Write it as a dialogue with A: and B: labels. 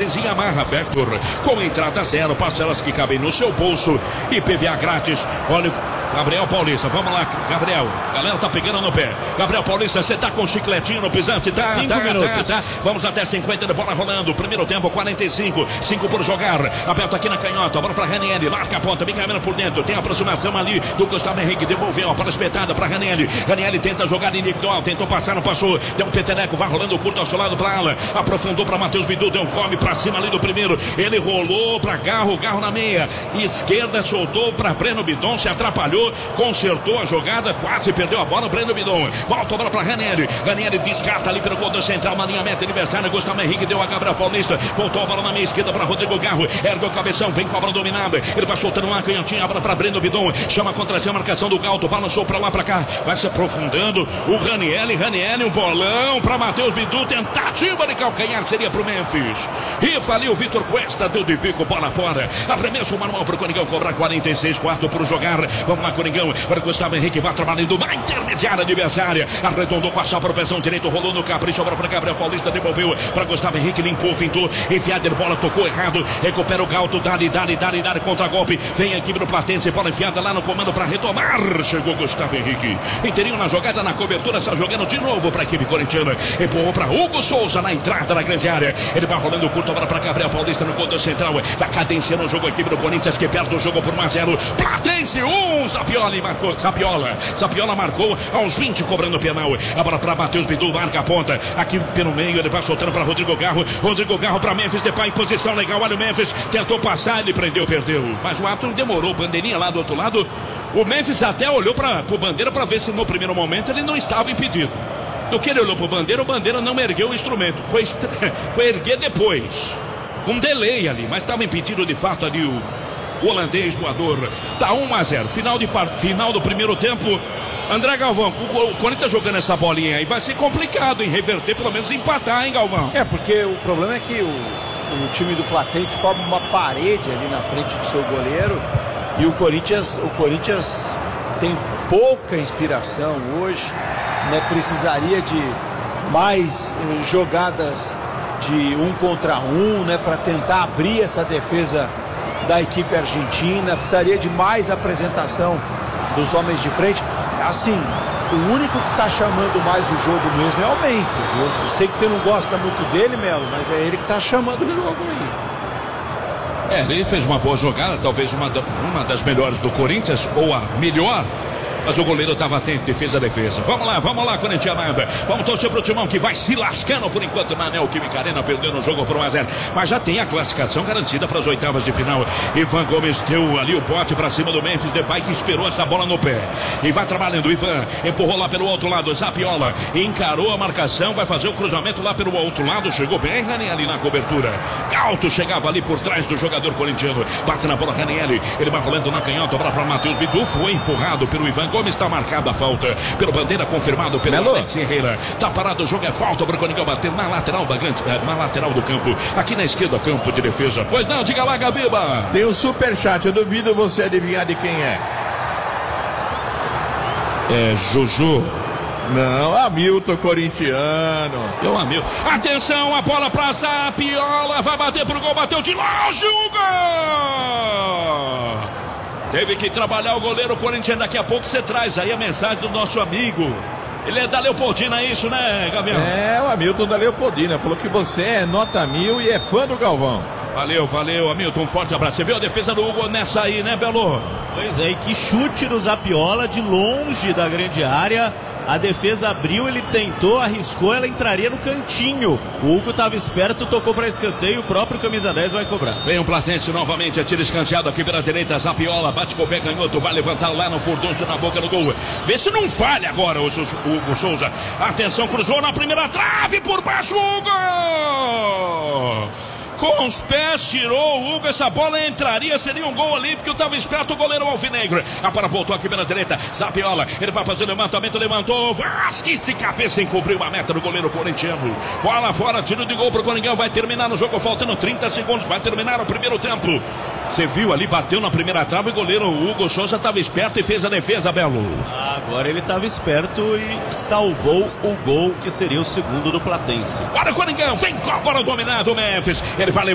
A: Freguesia Amarra Vector. Com entrada zero, parcelas que cabem no seu bolso e PVA grátis. Olha, Gabriel Paulista, vamos lá, Gabriel. Galera tá pegando no pé. Gabriel Paulista, você tá com chicletinho no pisante? Tá,
B: 5 minutos.
A: Tá. Vamos até 50 de bola rolando. Primeiro tempo, 45. 5 por jogar. Aberto aqui na canhota. Bola pra Ranieri. Marca a ponta, bem caminhando por dentro. Tem a aproximação ali do Gustavo Henrique. Devolveu a bola espetada pra Ranieri. Ranieri tenta jogar individual. Tentou passar, não passou. Deu um peteleco, vai rolando curto ao seu lado pra ala. Aprofundou pra Matheus Bidu. Deu um come pra cima ali do primeiro. Ele rolou pra Garro na meia. Esquerda, soltou pra Breno Bidon. Se atrapalhou. Consertou a jogada, quase perdeu a bola. Breno Bidon, volta a bola para Ranieri. Ranieri descarta ali pelo gol do central, uma linha meta adversária. Gustavo Henrique deu a Gabriel Paulista, voltou a bola na meia esquerda para Rodrigo Garro. Ergue o cabeção, vem com a bola dominada. Ele vai soltando uma canhotinha, a bola para Breno Bidon. Chama contra si a marcação do Galto, balançou para lá para cá, vai se aprofundando. O Ranieri, um bolão para Matheus Bidu. Tentativa de calcanhar seria para o Memphis. E faliu o Vitor Cuesta, deu de bico, bola fora. Arremesso manual para o Coringão cobrar 46, quarto por jogar. Vamos lá, Coringão. Para Gustavo Henrique, vai trabalhando na intermediária adversária. Arredondou com a chapa para o pezão direito, rolou no capricho, agora para Gabriel Paulista, devolveu para Gustavo Henrique, limpou, fintou, enfiada de bola, tocou errado, recupera o Galto, dali, contra golpe, vem aqui no Platense, bola enfiada lá no comando para retomar, chegou Gustavo Henrique, inteirinho na jogada, na cobertura, está jogando de novo para a equipe corintiana, empurrou para Hugo Souza na entrada da grande área, ele vai rolando curto, agora para Gabriel Paulista no gol do central, da cadência no jogo, a equipe do Corinthians que perde o jogo por 1-0, Platense 1, Zapiola marcou aos 20, cobrando o penal. A bola para Matheus Bidu, marca a ponta. Aqui pelo meio, ele vai soltando para Rodrigo Garro. Rodrigo Garro para Memphis, Depay em posição legal. Olha o Memphis, tentou passar, ele prendeu, perdeu. Mas o ato demorou, bandeirinha lá do outro lado. O Memphis até olhou para o Bandeira para ver se no primeiro momento ele não estava impedido. No que ele olhou para o Bandeira não ergueu o instrumento. Foi erguer depois. Com delay ali, mas estava impedido de fato ali o holandês voador. Tá 1-0, final do primeiro tempo. André Galvão, o Corinthians jogando essa bolinha aí vai ser complicado em reverter, pelo menos empatar, hein, Galvão?
C: Porque o problema é que o time do Platense forma uma parede ali na frente do seu goleiro e o Corinthians tem pouca inspiração hoje, né? Precisaria de mais jogadas de 1 contra 1, né? Para tentar abrir essa defesa da equipe argentina, precisaria de mais apresentação dos homens de frente. Assim, o único que está chamando mais o jogo mesmo é o Memphis, viu? Eu sei que você não gosta muito dele, Melo, mas é ele que está chamando o jogo aí.
A: Ele fez uma boa jogada, talvez uma das melhores do Corinthians, ou a melhor. Mas o goleiro estava atento, defesa. Vamos lá, Corinthians. Vamos torcer pro Timão que vai se lascando por enquanto na Neoquímica Arena, perdendo o jogo por 1-0. Mas já tem a classificação garantida para as oitavas de final. Ivan Gomes deu ali o bote para cima do Memphis Depay, que esperou essa bola no pé. E vai trabalhando, Ivan empurrou lá pelo outro lado, Zapiola encarou a marcação, vai fazer o cruzamento lá pelo outro lado, chegou bem Ranieri na cobertura. Galto chegava ali por trás do jogador corintiano, bate na bola Ranieri, ele vai rolando na canhota, bola para Matheus Bidu, foi empurrado pelo Ivan Gomes, está marcada a falta pelo Bandeira, confirmado pelo Alex Herrera. Tá parado o jogo, é falta para o Coringão bater na lateral na lateral do campo, aqui na esquerda, campo de defesa. Pois não, diga lá, Gabiba.
D: Tem um superchat, eu duvido você adivinhar de quem é.
A: É Juju.
D: Não, Hamilton corintiano.
A: Hamilton. Atenção, a bola pra Zapiola, vai bater pro gol, bateu de longe, o gol! Teve que trabalhar o goleiro corintiano. Daqui a pouco você traz aí a mensagem do nosso amigo. Ele é da Leopoldina, é isso, né, Gabriel?
D: É, o Hamilton da Leopoldina. Falou que você é nota 1000 e é fã do Galvão.
A: Valeu, Hamilton. Um forte abraço. Você viu a defesa do Hugo nessa aí, né, Belo?
B: Pois é, e que chute no Zapiola de longe da grande área. A defesa abriu, ele tentou, arriscou, ela entraria no cantinho. O Hugo estava esperto, tocou para escanteio, o próprio camisa 10 vai cobrar.
A: Vem um Platense novamente, atira escanteado aqui pela direita, Zapiola, bate com o pé canhoto, vai levantar lá no furdunço na boca do gol. Vê se não falha agora o Hugo Souza. Atenção, cruzou na primeira trave, por baixo, Hugo! Com os pés, tirou o Hugo, essa bola entraria, seria um gol olímpico, estava esperto o goleiro alvinegro. A bola voltou aqui pela direita, Zapiola, ele vai fazer o levantamento, levantou, Vasquez de cabeça, encobriu a meta do goleiro corintiano. Bola fora, tiro de gol pro Coringão, vai terminar no jogo, faltando 30 segundos, vai terminar o primeiro tempo. Você viu ali, bateu na primeira trave, o goleiro Hugo Souza estava esperto e fez a defesa, Belo.
B: Agora ele estava esperto e salvou o gol, que seria o segundo do Platense.
A: Bora, Coringão, vem com a bola dominada o Memphis, ele vai